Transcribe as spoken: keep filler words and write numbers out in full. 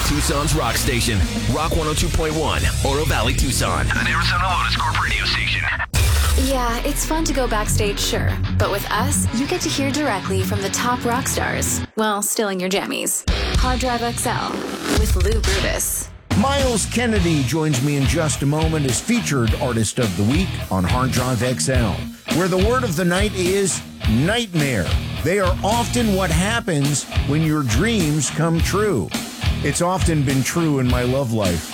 Tucson's rock station, Rock one oh two point one, Oro Valley, Tucson. An Arizona Lotus Corp radio station. Yeah, it's fun to go backstage, sure. But with us, you get to hear directly from the top rock stars. Well, still in your jammies. Hard Drive X L with Lou Brutus. Miles Kennedy joins me in just a moment as featured artist of the week on Hard Drive X L, where the word of the night is nightmare. They are often what happens when your dreams come true. It's often been true in my love life.